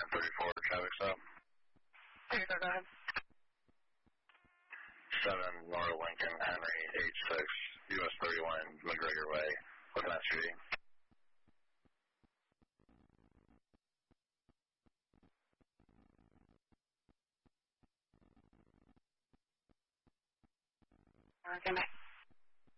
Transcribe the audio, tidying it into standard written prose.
1034, traffic stop. Okay, go ahead. 7 North Lincoln, Henry, H6, US 31, McGregor Way. What's that shooting? Okay,